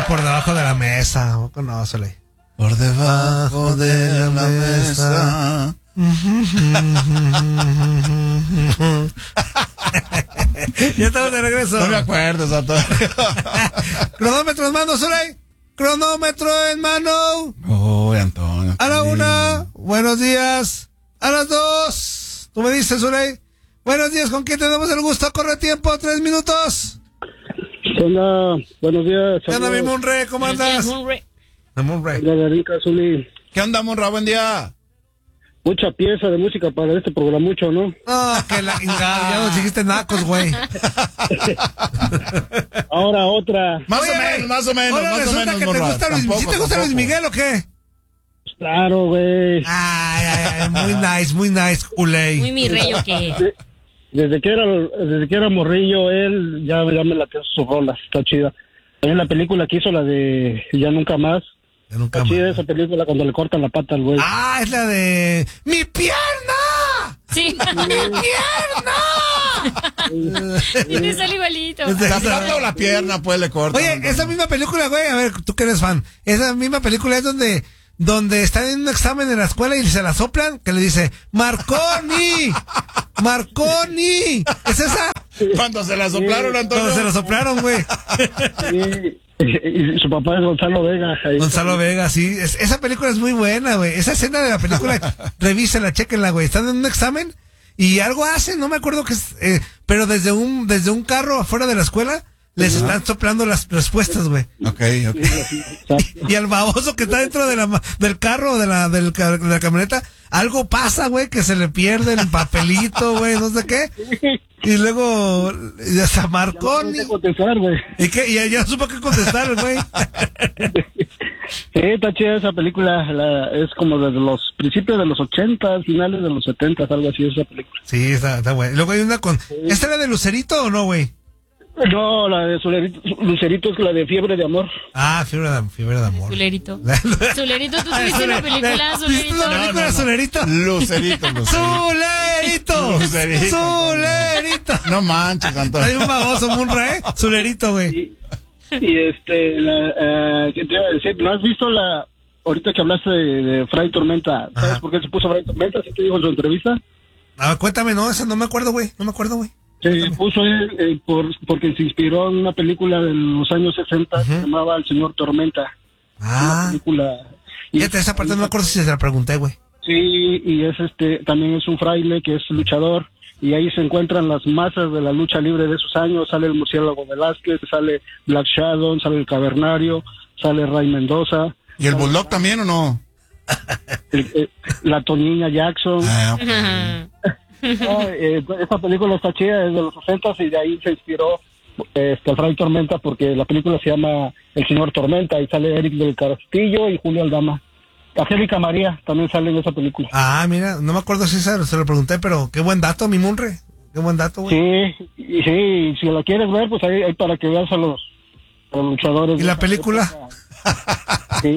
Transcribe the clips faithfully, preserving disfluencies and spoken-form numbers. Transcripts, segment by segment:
Ah, por debajo de la mesa. Conócele. Por debajo de la mesa. Ya estamos de regreso. No me acuerdo, Santo. Cronómetro en mano, Zuley. Cronómetro en mano. Uy, Antonio. A la una. Buenos días. A las dos. Tú me dices, Zuley. Buenos días. ¿Con quién tenemos el gusto? Corre tiempo. Tres minutos. Hola, buenos días. ¿Qué onda, mi Munre? ¿Cómo andas? Munre. Munre. ¿Qué onda, Monra? Buen día. Mucha pieza de música para este programa, mucho, ¿no? Ah, que la ingada, ya nos dijiste nacos, güey. Ahora otra. Más Oye, o menos, más o menos, ahora más o resulta menos, que te Monra. gusta Luis, Tampoco, ¿sí te gusta Luis tampoco. Miguel o qué? Claro, güey. Ay, ay, ay, muy nice, muy nice, culé. Muy mi rey, ¿o qué? De- Desde que era desde que era morrillo, él ya, ya me la quedó sus rolas, está chida. También la película que hizo, la de Ya Nunca Más. Ya nunca Está chida más. esa película cuando le cortan la pata al güey. Ah, es la de ¡Mi pierna! Sí. ¡Mi pierna! Tiene sal igualito. Es de La esa- pata o la pierna, pues le corta. Oye, esa misma película, güey, a ver, tú que eres fan, esa misma película es donde donde están en un examen en la escuela y se la soplan, que le dice, ¡Marconi! ¡Marconi! ¿Es esa? Cuando se la soplaron, Antonio. Cuando se la soplaron, güey. Sí, y, y su papá es Gonzalo Vega. ahí. Gonzalo Vega, sí. Es- esa película es muy buena, güey. Esa escena de la película, revísenla, chequenla, güey. Están en un examen y algo hacen, no me acuerdo qué es, eh, pero desde un, desde un carro afuera de la escuela les están soplando las respuestas, güey. Ok, ok. Exacto. Y al baboso que está dentro de la, ma- del carro, de la, del, ca- de la camioneta, algo pasa, güey, que se le pierde el papelito, güey, no sé qué. Y luego, ya se marcó. No sé contestar, güey. ¿Y qué? Y ya supo qué contestar, el güey. Sí, está chida esa película. La, es como desde los principios de los ochentas, finales de los setentas, algo así, esa película. Sí, está, está güey. Luego hay una con. ¿Esta era de Lucerito o no, güey? No, la de Lucerito, Lucerito es la de Fiebre de Amor. Ah, fiebre de, fiebre de amor. Zulerito. La- Zulerito, ¿tú Ah, tuviste una Zule- película, ¿Viste una Zulerito? película de Zulerito? Lucerito, Lucerito. ¡Zulerito! Zulerito. ¡Zulerito! No manches, Antonio. Hay un baboso Munra, ¿eh? Zulerito, güey. Y, y este, la, eh, ¿qué te iba a decir? ¿No has visto la, ahorita que hablaste de, de Fray Tormenta? ¿Sabes Ajá. por qué se puso Fray Tormenta? ¿Sí te dijo en su entrevista? Ah, cuéntame, no, esa no me acuerdo, güey. No me acuerdo, güey. Se puso él eh, por, porque se inspiró en una película de los años sesenta que se llamaba El Señor Tormenta. Ah, Una película. Y, fíjate, esa parte no me acuerdo si se la pregunté, güey. Sí, y es este, también es un fraile que es luchador. Y ahí se encuentran las masas de la lucha libre de esos años. Sale el Murciélago Velázquez, sale Black Shadow, sale el Cavernario, sale Ray Mendoza, ¿Y el Bulldog también o no? el- eh, la Toñiña Jackson. Ah, ok. Ajá. No, eh, esta película está chida, es de los sesentas y de ahí se inspiró este, Fray Tormenta porque la película se llama El Señor Tormenta y sale Eric del Castillo y Julio Aldama. Angélica María también sale en esa película. Ah, mira, no me acuerdo si se, se lo pregunté, pero qué buen dato, mi Munre. Qué buen dato, güey. Sí, y sí, si la quieres ver, pues ahí, ahí para que veas a los, a los luchadores. ¿Y de la esa película? época. Sí.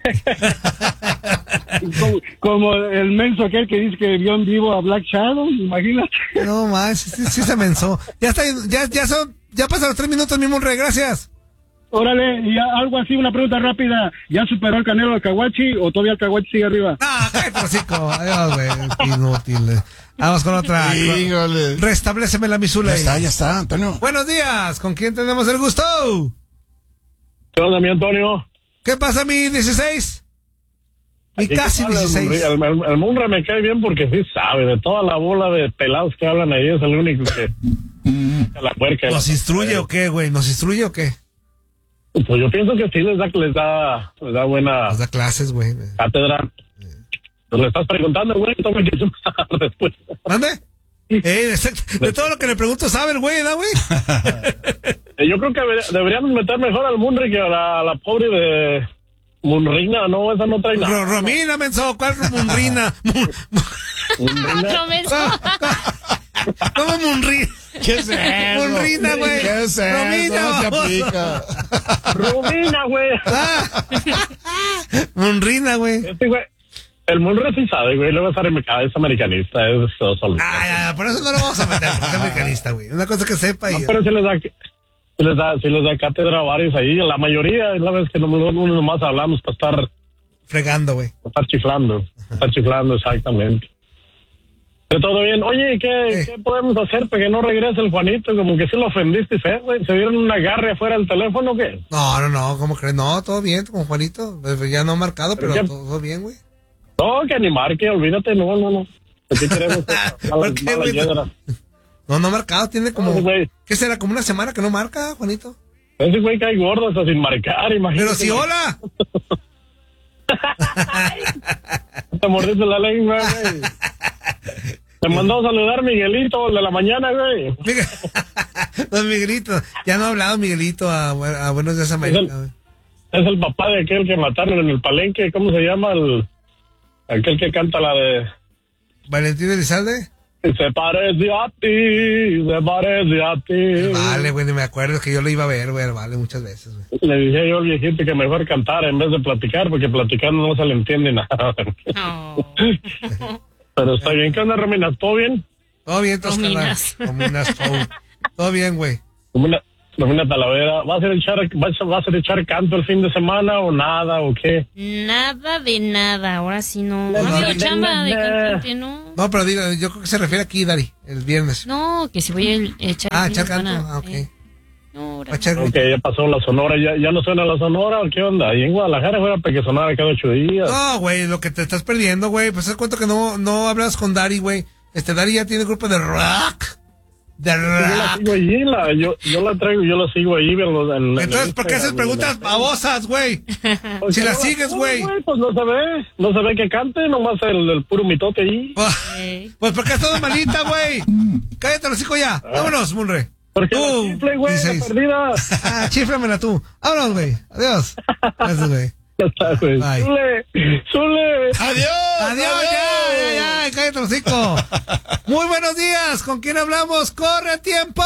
como, como el menso aquel que dice que vio en vivo a Black Shadow, imagínate. No, más, sí, sí se mensó. Ya está, ya, ya son, ya pasaron los tres minutos, mi Munre, gracias. Órale, y a- algo así, una pregunta rápida. ¿Ya superó el Canelo al Caguachi o todavía el Caguachi sigue arriba? Ah, cállate, hocico. Adiós, güey. Inútil. Vamos con otra. Híjole. Restabléceme la misula. Ya está, ya está, Antonio. Buenos días. ¿Con quién tenemos el gusto? ¿Qué onda, mi Antonio? ¿Qué pasa, mi dieciséis? Mi casi dieciséis. El, el, el Munra me cae bien porque sí sabe, de toda la bola de pelados que hablan ahí es el único que... la puerca. ¿Nos instruye o qué, güey? ¿Nos instruye o qué? Pues yo pienso que sí les da, les da, les da buena Nos da clases, güey. cátedra. Pues le estás preguntando, güey, toma que yo después. ¿Mande? Eh, de, de todo lo que le pregunto sabe el güey, ¿no, güey? Eh, Yo creo que debería- deberíamos meter mejor al Munri que a la, a la pobre de Munrina, no, esa no trae Ro- nada. Romina, menso. ¿Cuál Munrina? Mun- Otro menso. ¿Cómo Munrina? ¿Qué es eso? Munrina, güey. ¿Qué es eso? Romina, No se baboso. aplica. Rubina, güey. Ah. Munrina, güey. Este güey, el Munri sí sabe, güey, luego es, america- es americanista, es solo. Ah, ya, ya, por eso no lo vamos a meter, porque es americanista, güey. Una cosa que sepa y... No, pero se les da, sí les da, sí les da cátedra a varios ahí, la mayoría, es la vez que no, no, no nomás hablamos para estar Fregando, güey. para estar chiflando, para estar chiflando exactamente. Pero todo bien. Oye, ¿qué, Eh. ¿qué podemos hacer para que no regrese el Juanito? Como que sí lo ofendiste, feo, güey. ¿Se dieron un agarre afuera del teléfono o qué? No, no, no, ¿cómo crees? No, todo bien con Juanito. Pues ya no ha marcado, pero ¿Pero qué? todo bien, güey. No, que ni marque, olvídate, no, no, no. Aquí queremos ¿Por malas, qué, malas güey? hiedras. No, no ha marcado, tiene como... No, güey. ¿Qué será? ¿Como una semana que no marca, Juanito? Ese güey cae gordo hasta sin marcar, imagínate. Pero si hola. Te mordiste la lengua, güey. Te mandó a saludar Miguelito, el de la mañana, güey. Miguel- Don Miguelito. Ya no ha hablado Miguelito a, a Buenos Días América, güey. Es el papá de aquel que mataron en el Palenque. ¿Cómo se llama? El, aquel que canta la de... ¿Valentín Elizalde? Se parece a ti, se parece a ti. Vale, güey, ni me acuerdo que yo lo iba a ver, güey, vale, muchas veces, güey. Le dije yo al viejito que mejor cantara en vez de platicar, porque platicando no se le entiende nada. No. Pero está bien. ¿Qué onda, Reminas? ¿Todo bien? Todo bien, Toscana. Cominas. Cominas, todo. Todo bien, güey. Romina, Romina Talavera, ¿vas a ir a echar, vas a, vas a echar canto el fin de semana o nada o qué? Nada de nada, ahora sí no. No, No ha no, habido no, chamba de no. cantante, no. No, pero diga, yo creo que se refiere aquí, Dari, el viernes. No, que si voy a echar. Ah, el fin de echar canto, semana, ah, ok. eh. No, ahora Va a echar- Ok, ya pasó la Sonora, ¿ya, ya no suena la Sonora o qué onda? Y en Guadalajara fuera para que sonara cada ocho días. No, güey, lo que te estás perdiendo, güey, pues es cuento que no, no hablas con Dari, güey. Este, Dari ya tiene grupo de rock. De Yo la rock. sigo allí, la, yo, yo la traigo, yo la sigo allí. En, los- en- en Entonces, ¿por qué haces Instagram, preguntas en- babosas, güey? Porque si la no sigues, subo, güey? Pues no se ve, no se ve que cante, nomás el, el puro mitote allí. Eh. Pues porque es todo malita, güey. Cállate los hijos ya. Vámonos, Munre. Porque la Tú, chifle, güey, la dieciséis. perdida. Ah, chíflamela tú. Vámonos, güey. Adiós. Gracias, güey. Ya está, güey. Bye. Zule, Zule. ¡Adiós! Adiós, ya, ya, ya. Cállate los hijos. Muy buenos días. ¿Con quién hablamos? ¡Corre, tiempo!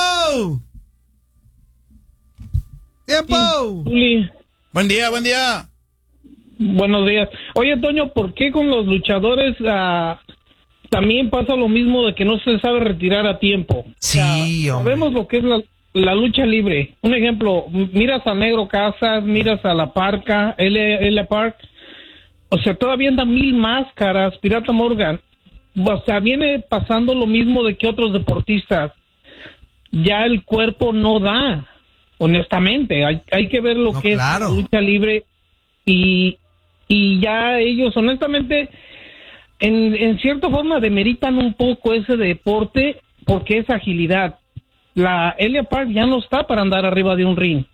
¡Tiempo! Zuli, Buen día, buen día. buenos días. Oye, Toño, ¿por qué con los luchadores ah, también pasa lo mismo de que no se sabe retirar a tiempo? Sí, hombre. Sabemos lo que es la, la lucha libre. Un ejemplo, m- miras a Negro Casas, miras a La Parca, L, L Park. O sea, todavía andan mil máscaras, Pirata Morgan. O sea, viene pasando lo mismo de que otros deportistas. Ya el cuerpo no da, honestamente. Hay, hay que ver lo No, que claro. es la lucha libre y, y ya ellos, honestamente, en, en cierta forma demeritan un poco ese deporte porque es agilidad. La Elia Park ya no está para andar arriba de un ring.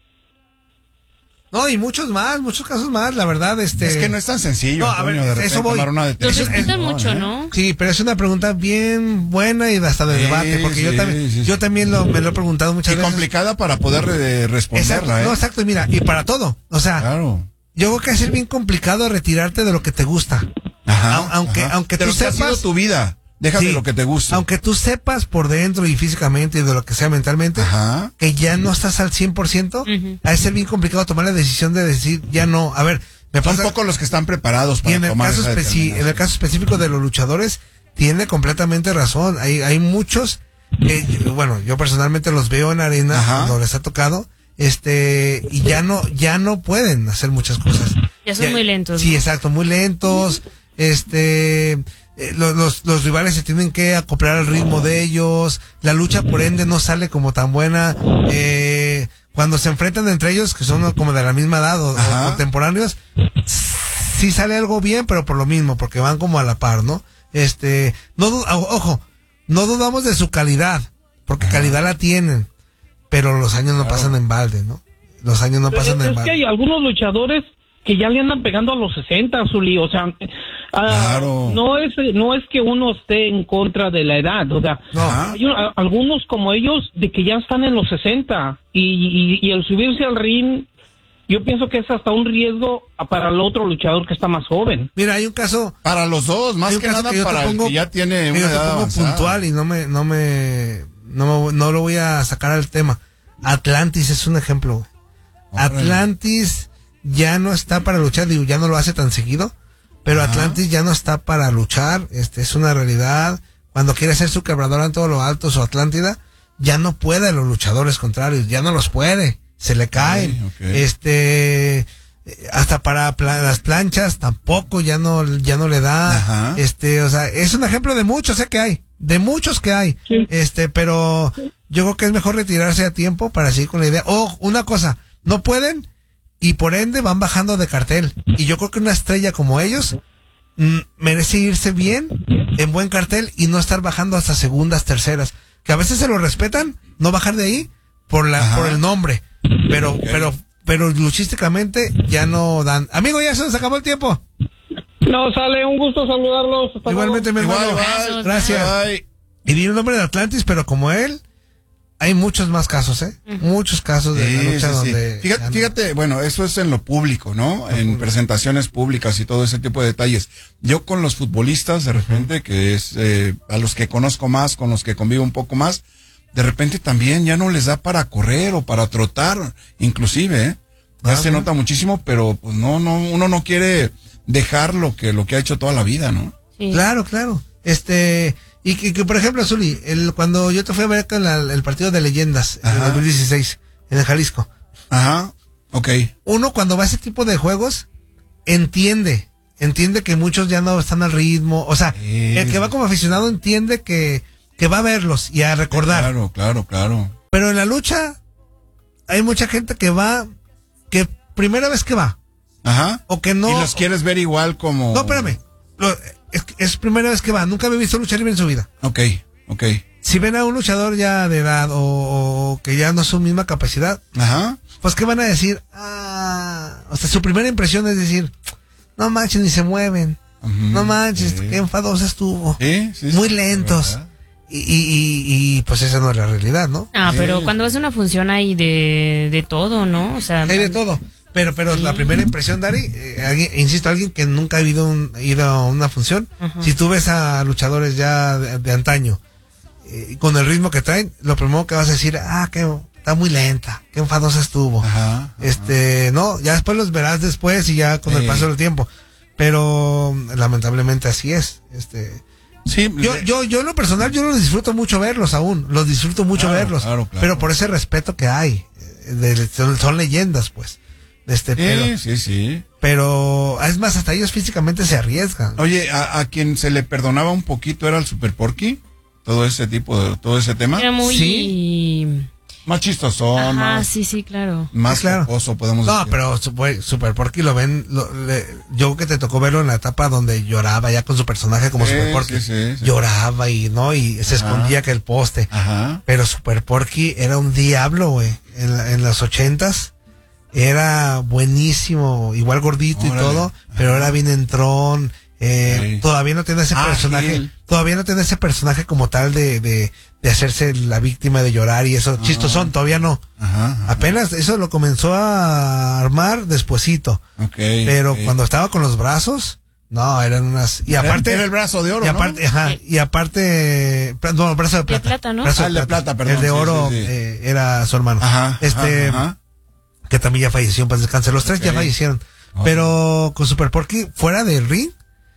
No, y muchos más, muchos casos más, la verdad, este... Es que no es tan sencillo, No, a ver, Antonio, de eso repente voy. tomar una Los decisión. respetan No, mucho, ¿eh? ¿no? Sí, pero es una pregunta bien buena y hasta de Sí, debate, porque yo sí, también, sí, sí. yo también lo, me lo he preguntado muchas Y veces. complicada para poder eh, Exacto, responderla, ¿eh? no, exacto, y mira, y para todo, o sea, Claro. yo creo que es bien complicado retirarte de lo que te gusta. Ajá, Au- aunque- ajá. aunque de tú lo que ha sido sepas- tu vida. Deja Sí, de lo que te gusta. Aunque tú sepas por dentro y físicamente y de lo que sea mentalmente, Ajá. que ya no estás al cien por ciento, Ujú. ha de ser bien complicado tomar la decisión de decir, ya no, a ver, me Son pasa... pocos los que están preparados Y para en el, tomar caso esa especi- determinación. en el caso específico de los luchadores, tiene completamente razón. Hay, hay muchos, que, bueno, yo personalmente los veo en arena Ajá. cuando les ha tocado, este, y ya no, ya no pueden hacer muchas cosas. Ya son muy lentos, Sí, ¿no? exacto, muy lentos. Este, eh, los, los, los rivales se tienen que acoplar al ritmo de ellos. La lucha, por ende, no sale como tan buena. Eh, cuando se enfrentan entre ellos, que son como de la misma edad o, o Ajá. contemporáneos, sí sale algo bien, pero por lo mismo, porque van como a la par, ¿no? Este, no, du- o- ojo, no dudamos de su calidad, porque calidad la tienen, pero los años no pasan en balde, ¿no? Los años no pasan en Es que balde. hay algunos luchadores que ya le andan pegando a los sesenta, Zuli, o sea, ah, Claro. no es no es que uno esté en contra de la edad, o sea, No. Ajá. hay un- a- algunos como ellos de que ya están en los sesenta y, y, y el subirse al ring, yo pienso que es hasta un riesgo para el otro luchador que está más joven. Mira, hay un caso, Para los dos, hay más un que caso nada yo te para pongo- el que ya tiene que una yo te edad pongo avanzada. puntual y no me, no me, no me- no lo voy a sacar al tema. Atlantis es un ejemplo, güey. Órale. Atlantis ya no está para luchar, digo, ya no lo hace tan seguido, pero Ajá. Atlantis ya no está para luchar, este es una realidad. Cuando quiere hacer su quebradora en todo lo alto, su Atlántida, ya no puede a los luchadores contrarios, ya no los puede, se le caen. Okay, okay. Este, hasta para pla- las planchas tampoco ya no, ya no le da. Ajá. Este, o sea, es un ejemplo de muchos, sé que hay, de muchos que hay. Sí. Este, pero yo creo que es mejor retirarse a tiempo para seguir con la idea. O una cosa, no pueden y por ende van bajando de cartel. Y yo creo que una estrella como ellos mm, merece irse bien, en buen cartel y no estar bajando hasta segundas, terceras. Que a veces se lo respetan, no bajar de ahí por la, Ajá. por el nombre. Pero, Ok. pero, pero luchísticamente ya no dan. Amigo, ya se nos acabó el tiempo. No, sale, un gusto saludarlos. Hasta Igualmente, mi Igual, hermano. igual. Gracias. Bye. Y di el nombre de Atlantis, pero como él, hay muchos más casos, ¿eh? Muchos casos de la Sí, lucha sí, sí. donde... Fíjate, fíjate, bueno, eso es en lo público, ¿no? En presentaciones públicas y todo ese tipo de detalles. Yo con los futbolistas, de repente, que es eh, a los que conozco más, con los que convivo un poco más, de repente también ya no les da para correr o para trotar, inclusive, ¿eh? Ya Ah, se bueno. nota muchísimo, pero pues no, no, uno no quiere dejar lo que, lo que ha hecho toda la vida, ¿no? Sí. Claro, claro. Este... Y que, que, por ejemplo, Zuli, el, cuando yo te fui a ver con la- el partido de leyendas en el Ajá. dos mil dieciséis, en el Jalisco, Ajá, ok. uno cuando va a ese tipo de juegos, entiende, entiende que muchos ya no están al ritmo, o sea, Sí. el que va como aficionado entiende que, que va a verlos y a recordar. Claro, claro, claro. Pero en la lucha, hay mucha gente que va, que primera vez que va, Ajá. o que no... Y los quieres ver igual como... No, espérame, lo- es, es primera vez que va, nunca había visto luchar libre en su vida. Ok, ok. Si ven a un luchador ya de edad o, o que ya no es su misma capacidad, Ajá. pues ¿qué van a decir? Ah, o sea, su primera impresión es decir, no manches, ni se mueven, Ujú, no manches, sí. qué enfadosa estuvo, Sí, sí, muy sí, lentos. ¿verdad? Y, y, y, y, pues esa no es la realidad, ¿no? Ah, pero Sí. cuando vas a una función hay de, de todo, ¿no? O sea, Hay de todo. Pero, pero la primera impresión, Dari, eh, alguien- insisto, alguien que nunca ha ido, un- ido a una función, Ajá. si tú ves a luchadores ya de, de antaño, eh, con el ritmo que traen, lo primero que vas a decir, ah, que está muy lenta, qué enfadosa estuvo. Ajá, ajá. Este, no, ya después los verás después y ya con el Sí. paso del tiempo. Pero lamentablemente así es. Este, Sí, yo, le- yo, yo en lo personal, yo los disfruto mucho verlos aún, los disfruto mucho Claro, verlos, claro, claro. pero por ese respeto que hay, eh, de- son, son leyendas, pues. Este, pero, Sí, sí, sí. pero es más, hasta ellos físicamente se arriesgan. Oye, a, a quien se le perdonaba un poquito era el Super Porky, todo ese tipo de, todo ese tema. era muy... Sí. Más chistosón, Ajá, más, sí, sí, claro. más Sí, claro. jocoso, podemos No, decir. pero Super, Super Porky lo ven, lo- le- yo creo que te tocó verlo en la etapa donde lloraba ya con su personaje como Sí, Super Porky. sí, sí, sí. Lloraba y no, y se Ajá. escondía que el poste. Ajá. Pero Super Porky era un diablo, güey. En, la- en los ochentas era buenísimo, igual gordito y Órale. todo, pero era bien entrón. Eh, Sí. Todavía no tiene ese Ágil. personaje, todavía no tiene ese personaje como tal de, de, de hacerse la víctima de llorar y eso. Chistosón, todavía no. Ajá. ajá. Apenas eso lo comenzó a armar despuesito. Ok, Pero ok. cuando estaba con los brazos, no, eran unas... Y Era- aparte... era el brazo de oro, y ¿no? aparte, ajá, Sí. y aparte... pla- No, el brazo de plata. plata, ¿no? Brazo Ah, el de plata, perdón, El de sí, oro sí, sí. eh, era su hermano. Ajá. Este, ajá, ajá. que también ya falleció, en paz descanse. Los tres ya Ok. fallecieron. Ok. Pero con Super Porky, fuera del ring,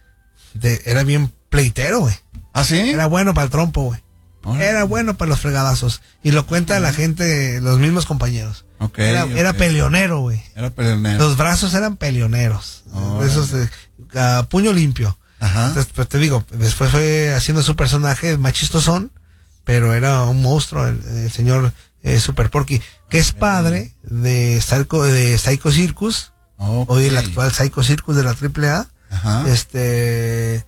de, era bien pleitero, güey. ¿Ah, sí? Era bueno para el trompo, güey. Órale. Era bueno para los fregadazos. Y lo cuenta la gente, los mismos compañeros. Ok, Era, era ok. peleonero, güey. Era peleonero. Los brazos eran peleoneros. Órale. Esos de a puño limpio. Ajá. Entonces, pues, te digo, después fue haciendo su personaje más chistosón, pero era un monstruo el, el señor eh, Super Porky, que es padre de Psycho, de Psycho Circus, Ok. hoy el actual Psycho Circus de la triple A, Ajá. este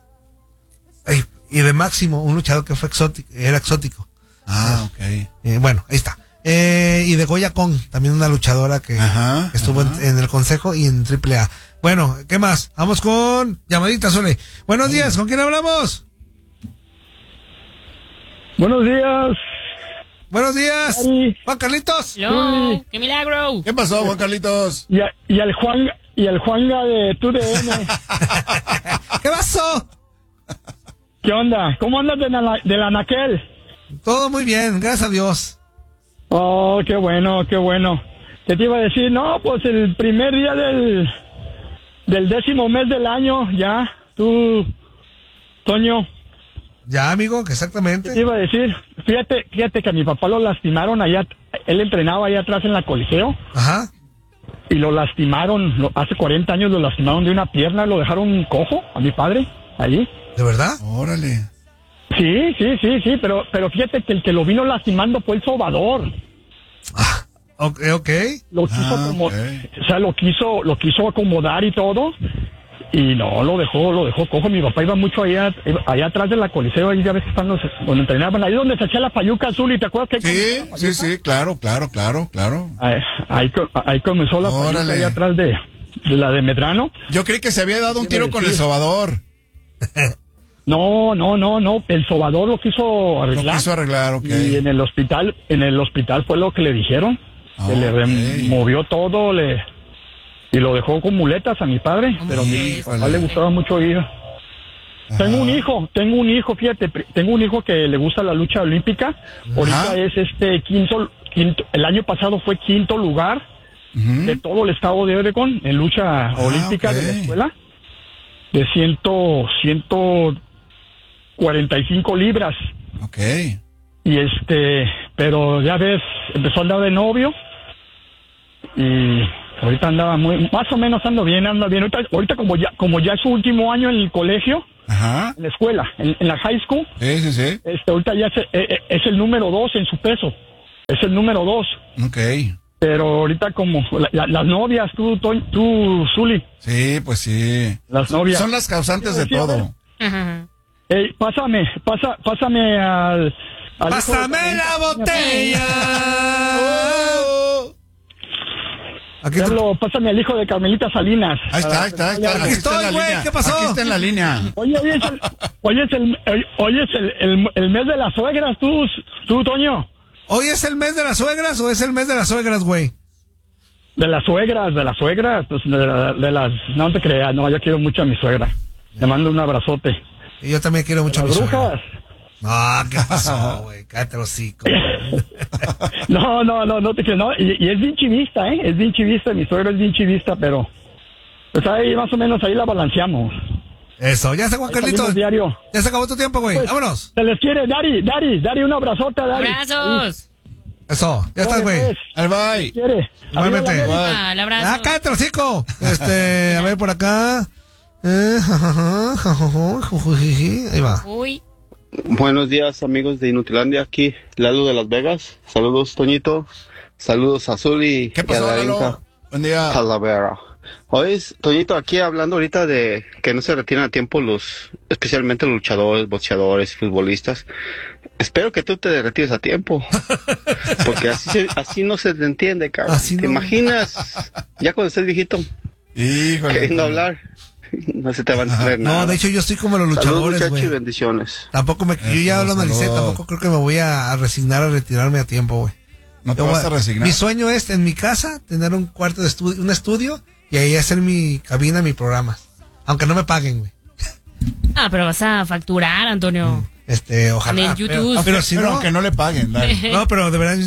ay, y de Máximo, un luchador que fue exótico, era exótico. Ah, ok. Eh, bueno, ahí está. Eh, y de Goya Kong, también una luchadora que Ajá, estuvo en, ajá. en el consejo y en triple A. Bueno, ¿qué más? Vamos con llamadita, Sole. Buenos días, ¿con quién hablamos? Buenos días. Buenos días. Ari. Juan Carlitos. Hello, ¡qué milagro! ¿Qué pasó, Juan Carlitos? Y, a- y al Juan y al Juanga de tu D N. ¿Qué pasó? ¿Qué onda? ¿Cómo andas de la, de la Naquel? Todo muy bien, gracias a Dios. Oh, qué bueno, qué bueno. ¿Qué te iba a decir? No, pues el primer día del del décimo mes del año, ya, tú, Toño, Ya, amigo, que exactamente. ¿Qué te iba a decir? Fíjate, fíjate que a mi papá lo lastimaron allá, él entrenaba allá atrás en la Coliseo. Ajá. Y lo lastimaron, lo, hace cuarenta años lo lastimaron de una pierna, lo dejaron cojo a mi padre, allí. ¿De verdad? Órale. Sí, sí, sí, sí, pero, pero fíjate que el que lo vino lastimando fue el sobador. Ah, ok, ok. Lo quiso Ah, como, okay. o sea, lo quiso, lo quiso acomodar y todo. Y no, lo dejó, lo dejó cojo. Mi papá iba mucho allá, allá atrás de la Coliseo, ahí ya ves que están los, donde entrenaban, ahí donde se hacía la payuca azul, ¿y te acuerdas que? Sí, sí, sí, claro, claro, claro, claro. Ahí, ahí, co- ahí comenzó la payuca Órale. ahí atrás de, de la de Medrano. Yo creí que se había dado un Sí, tiro sí. con el sobador. No, no, no, no, el sobador lo quiso Lo arreglar. quiso arreglar, ok. Y en el hospital, en el hospital fue lo que le dijeron. Ah, que le ok. removió todo, le y lo dejó con muletas a mi padre, pero a mi Híjole. papá le gustaba mucho ir. Ajá. Tengo un hijo, tengo un hijo, fíjate, pri- tengo un hijo que le gusta la lucha olímpica. Ahorita Ajá. es este quinto, quinto, el año pasado fue quinto lugar Ujú. de todo el estado de Oregon en lucha olímpica ok. de la escuela, de ciento, ciento cuarenta y cinco libras. Ok. Y este, pero ya ves, empezó a andar de novio y ahorita andaba muy, más o menos ando bien, anda bien. Ahorita, ahorita como ya, como ya es su último año en el colegio, Ajá. en la escuela, en, en la high school, Sí, sí, sí. este, ahorita ya es, eh, es el número dos en su peso, es el número dos. Ok. Pero ahorita como la- la- las novias, tú, tú, tú, Zuli, Sí, pues sí. las novias. Son las causantes de Sí, a ver. todo. Ajá. Ey, pásame, pasa, pásame al, al hijo de ¡Pásame Carmelita. la botella! Aquí te- Carlos, pásame al hijo de Carmelita Salinas. Ahí está, ahí está, ahí está. Aquí está en la estoy, güey, línea. ¿qué pasó? Aquí está en la línea. Oye, hoy es el, hoy es el, hoy es el, el, el mes de las suegras, tú, tú, Toño. ¿Hoy es el mes de las suegras o es el mes de las suegras, güey? De las suegras, de las suegras, pues de, la- de las, no te creas, no, yo quiero mucho a mi suegra. Le mando un abrazote. Y yo también quiero mucho a mi Las suegra. brujas. No, ¿qué pasó, güey? Cállate los hocico. No, no, no, no te creas, no, y, y es bien chivista, ¿eh? Es bien chivista, mi suegro es bien chivista, pero, pues ahí más o menos ahí la balanceamos. Eso, ya se Juan Ahí Carlitos. salimos diario. Ya se acabó tu tiempo, güey. Pues, Vámonos. Se les quiere, Dari, Dari, Dari, un abrazote, Dari. ¡Abrazos! Eso, ya estás, güey. Pues, Al bye. quiere. Igualmente. Arriba la América. Ah, el Ah, abrazo. cállate los hocico. Este, a ver por acá. Eh, jajaja, jajaja, jujujiji. Ahí va. Uy. Buenos días, amigos de Inutilandia, aquí Lalo de Las Vegas. Saludos, Toñito. Saludos, Azul y ¿Qué pasó, y a la Lalo? Inca Buen día. Talavera. Hoy, Toñito, aquí hablando ahorita de que no se retiran a tiempo los, especialmente los luchadores, boxeadores, futbolistas. Espero que tú te retires a tiempo. Porque así, se- así no se te entiende, cabrón. Así ¿Te no. imaginas? Ya cuando estés viejito, Híjole. queriendo hablar, no se te va a entender nada. No, de hecho yo estoy como los Saludos, luchadores, muchachos, y güey. bendiciones. Tampoco me, yo Eso, ya lo analicé, saludos. tampoco creo que me voy a, a resignar a retirarme a tiempo, güey. No te Yo vas voy a resignar. Mi sueño es en mi casa tener un cuarto de estudio, un estudio y ahí hacer mi cabina, mi programa. Aunque no me paguen, güey. Ah, pero vas a facturar, Antonio. Este, ojalá. En el YouTube. Pero, pero si Pero no, aunque no le paguen, dale. no, pero de verdad,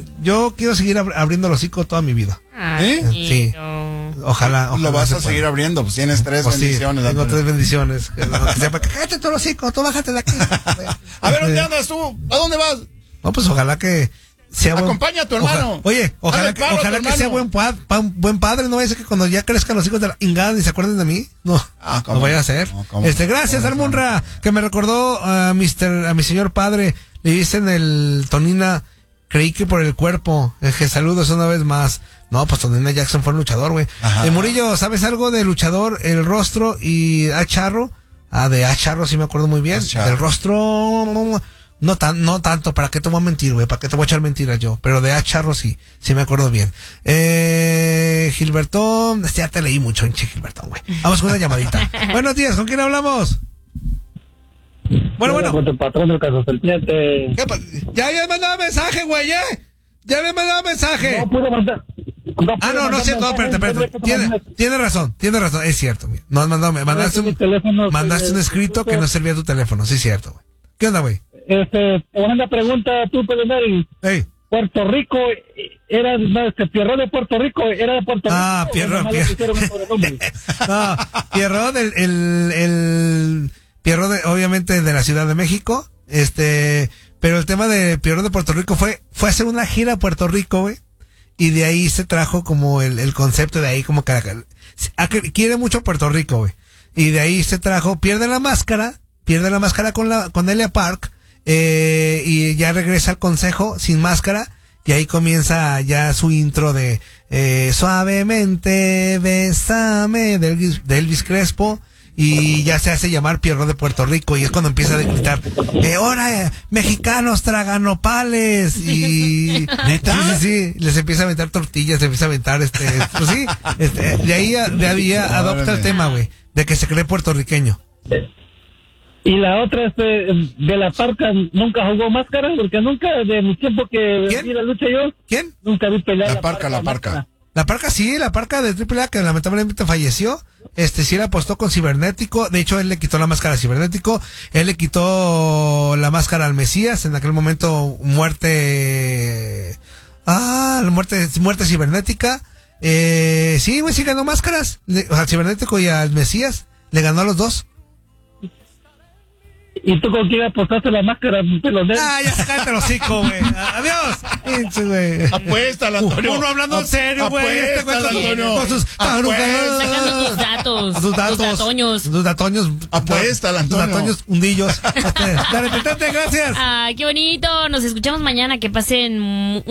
yo quiero seguir ab- abriendo el hocico toda mi vida. Ay, ¿Eh? Sí. no. Ojalá, ojalá. Lo vas se a pueda. seguir abriendo, pues tienes tres Pues sí, bendiciones. tengo Antonio. tres bendiciones. Que no, que sepa que cállate todo el hocico, tú bájate de aquí. A ver, ¿dónde Este, andas tú? ¿A dónde vas? No, pues ojalá que sea buen... Acompaña a tu hermano. Oja- Oye, ojalá, Dale que, paro a tu ojalá que hermano. sea buen, pa- pa- buen padre, no vaya a ser que cuando ya crezcan los hijos de la ingada y se acuerden de mí. No, Ah, ¿cómo no vaya a no? ser. No, ¿cómo este, no? gracias, ¿Cómo no? Almunra, que me recordó a mister a mi señor padre. Le dicen el Tonina, creí que por el cuerpo. Es que saludos una vez más. No, pues Tonina Jackson fue un luchador, güey. Ajá. Eh, Murillo, ¿sabes algo de luchador, el rostro y a Charro? Ah, de a Charro sí me acuerdo muy bien. A Charro. El rostro... No tan, no tanto, ¿para qué te voy a mentir, güey? ¿Para qué te voy a echar mentiras yo? Pero de A Charro sí, sí me acuerdo bien. Eh, Gilbertón, este ya te leí mucho, hinche Gilbertón, güey. Vamos con una llamadita. Buenos días, ¿con quién hablamos? Bueno, bueno. Con tu patrón del caso serpiente. ¿Qué pa- ya, ya me mandaba mensaje, güey, ¿eh? Ya me mandaba mensaje. No pude mandar. No Ah, pude no, no es mandar cierto, no, espérate, mensaje, espérate. tuve que Tiene, tomar- tiene razón, tiene razón, es cierto, güey. No has mandado, me mandaste mi un, teléfono, mandaste pues, un escrito que no servía tu teléfono, sí es cierto, güey. ¿Qué onda, güey? Este, una pregunta, tú puedes ver, Hey. Puerto Rico, era, no, este, Pierrot de Puerto Rico, era de Puerto Rico. Ah, Pierrot, ¿O nomás le Pierrot. pusieron un sobrenombre? No, Pierrot, el, el, el, Pierrot, de, obviamente, de la Ciudad de México. Este, pero el tema de Pierrot de Puerto Rico fue, fue hacer una gira a Puerto Rico, güey. Y de ahí se trajo como el, el concepto de ahí, como que a, quiere mucho Puerto Rico, güey. Y de ahí se trajo, pierde la máscara, pierde la máscara con la, con Elia Park, eh, y ya regresa al consejo sin máscara. Y ahí comienza ya su intro de eh, Suavemente, Bésame, de Elvis, de Elvis Crespo. Y ya se hace llamar Pierrot de Puerto Rico. Y es cuando empieza a gritar, eh, ahora, eh, mexicanos tragan nopales. Y ¿neta? Sí, sí, sí, les empieza a aventar tortillas, les empieza a aventar este, pues sí, este, de ahí, de ahí adopta el tema, güey, de que se cree puertorriqueño. Y la otra, este, de la Parca, nunca jugó máscara, porque nunca, de mi tiempo que vi la lucha yo, ¿quién? Nunca vi pelear La la Parca, la Parca. La Parca sí, la Parca de Triple A, que lamentablemente falleció. Este sí la apostó con Cibernético. De hecho, él le quitó la máscara a Cibernético. Él le quitó la máscara al Mesías. En aquel momento, muerte. Ah, muerte, muerte cibernética. Eh, sí, güey, sí ganó máscaras. Le, al Cibernético y al Mesías. Le ganó a los dos. ¿Y tú con quién apostaste la máscara, pelonero? Ah, ya se cállate el hocico, güey. Adiós. Pinche, güey. Apuéstala, Antonio. Uno hablando en serio, güey. Este güey Apuéstala, con, Antonio. con sus Apuéstala. Sacando tus datos. tus datos. Tus datoños. Tus datoños. Apuéstala, Tus Antonio. datoños hundillos. Este, dale, petante, gracias. Ay, qué bonito. Nos escuchamos mañana. Que pasen